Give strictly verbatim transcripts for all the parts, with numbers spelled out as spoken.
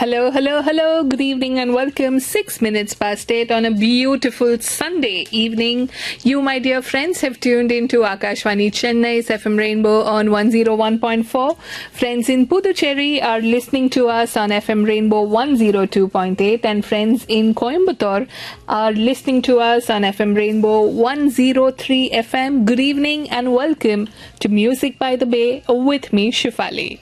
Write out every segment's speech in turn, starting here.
Hello, hello, hello. Good evening and welcome. Six minutes past eight on a beautiful Sunday evening. You, my dear friends, have tuned into Akashvani Chennai's F M Rainbow on one oh one point four. Friends in Puducherry are listening to us on F M Rainbow one oh two point eight, and friends in Coimbatore are listening to us on F M Rainbow one oh three F M. Good evening and welcome to Music by the Bay with me, Shifali.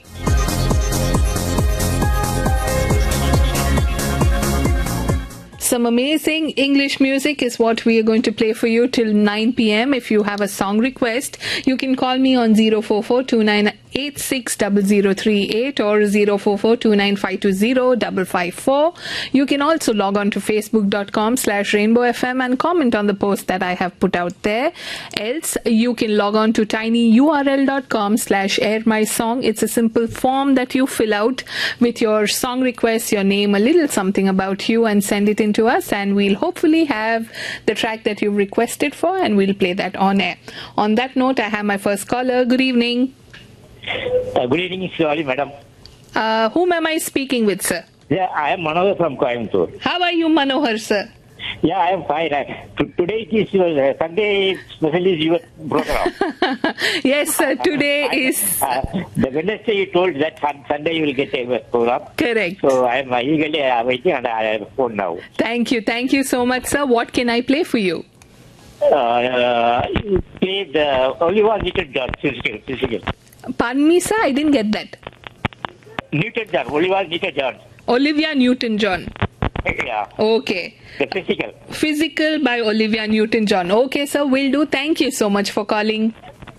Some amazing English music is what we are going to play for you till nine p m. If you have a song request, you can call me on zero four four two nine eight six zero zero three eight or zero four four two nine five two zero five five four. You can also log on to facebook.com slash rainbow FM and comment on the post that I have put out there. Else, you can log on to tinyurl.com slash air my song. It's a simple form that you fill out with your song request, your name, a little something about you, and send it in to us, and we'll hopefully have the track that you've requested for, and we'll play that on air. On that note, I have my first caller. Good evening. Uh, good evening, Shivali, madam. Uh, whom am I speaking with, sir? Yeah, I am Manohar from Coimbatore. How are you, Manohar, sir? Yeah, I am fine. I, t- today it is your uh, Sunday special is your program. Yes, sir. Today I, is uh, the Wednesday you told that on Sunday you will get a program. Correct. So I am uh, eagerly uh, waiting, and I have phone now. Thank you. Thank you so much, sir. What can I play for you? Uh, uh, you played the only one Newton John physical. physical. Pardon me, sir. I didn't get that. Newton John. Only one Newton John. Olivia Newton-John. Yeah. Okay. The physical. Physical by Olivia Newton-John. Okay, sir. Will do. Thank you so much for calling.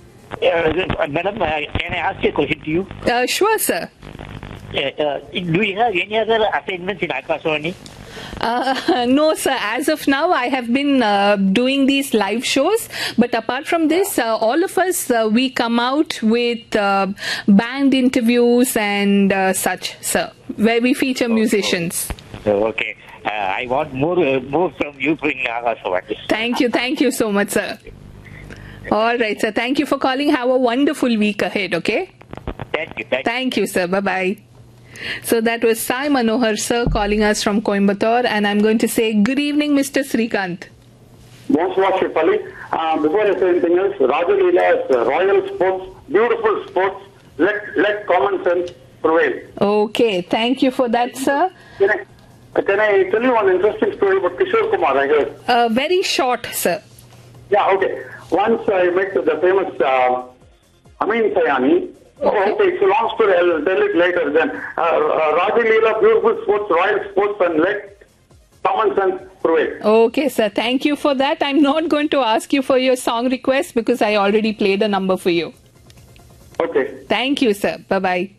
Uh, madam, uh, can I ask a question to you? Uh, sure, sir. Uh, uh, do you have any other assignments in Akashvani? Uh, no, sir. As of now, I have been uh, doing these live shows. But apart from this, uh, all of us, uh, we come out with uh, band interviews and uh, such, sir, where we feature musicians. Oh, okay. Uh, I want more uh, more from you in Akashvani. Thank you. Thank you so much, sir. All right, sir. Thank you for calling. Have a wonderful week ahead, okay? Thank you. Thank you. Thank you, sir. Bye-bye. So that was Sai Manohar, sir, calling us from Coimbatore, and I'm going to say good evening, Mister Srikanth. Bonsoir, Shifali. Uh, before I say anything else, Raja Leela is uh, royal sports, beautiful sports. Let let common sense prevail. Okay, thank you for that, sir. Can I, uh, can I tell you one interesting story about Kishore Kumar? I heard. Uh, very short, sir. Yeah, okay. Once I met the famous uh, Amin Sayani. Okay. Oh, okay, it's a long story. I'll tell it later then. Uh, uh, Raja Leela, beautiful sports, royal sports, and let common sense prevail. Okay, sir. Thank you for that. I'm not going to ask you for your song request because I already played a number for you. Okay. Thank you, sir. Bye-bye.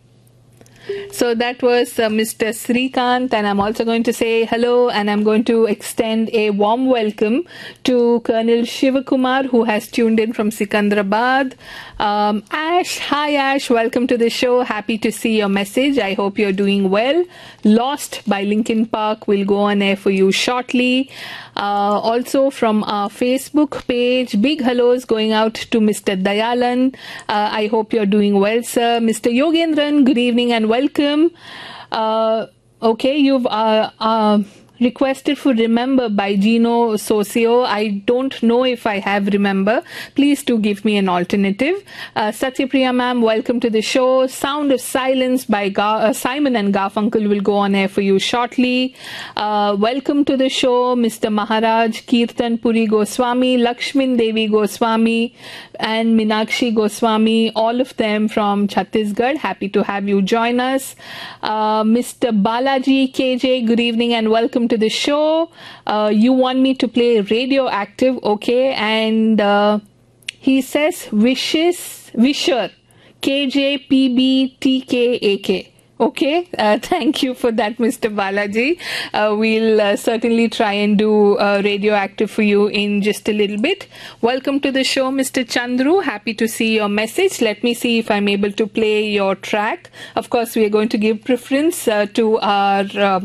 So that was uh, Mister Srikanth, and I'm also going to say hello, and I'm going to extend a warm welcome to Colonel Shivakumar, who has tuned in from Sikandrabad. Um, Ash, hi Ash, welcome to the show. Happy to see your message. I hope you're doing well. Lost by Linkin Park will go on air for you shortly. Uh, also from our Facebook page, big hellos going out to Mister Dayalan. Uh, I hope you're doing well, sir. Mister Yogendran, good evening and welcome. Uh, okay, you've uh, uh, requested for Remember by Gino Socio. I don't know if I have Remember. Please do give me an alternative. Uh, Satyapriya ma'am, welcome to the show. Sound of Silence by Gar- uh, Simon and Garfunkel will go on air for you shortly. Uh, welcome to the show, Mister Maharaj, Kirtan Puri Goswami, Lakshmin Devi Goswami, and Minakshi Goswami, all of them from Chhattisgarh. Happy to have you join us. Uh, Mister Balaji K J, good evening and welcome to the show. Uh, you want me to play Radioactive, okay? And uh, he says wishes, wisher, K J P B T K A K. Okay, uh, thank you for that, Mister Balaji. Uh, we'll uh, certainly try and do uh, Radioactive for you in just a little bit. Welcome to the show, Mister Chandru. Happy to see your message. Let me see if I'm able to play your track. Of course, we are going to give preference uh, to our uh,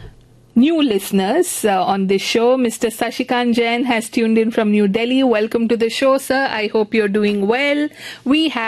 new listeners uh, on this show. Mister Sashikant Jain has tuned in from New Delhi. Welcome to the show, sir. I hope you're doing well. We have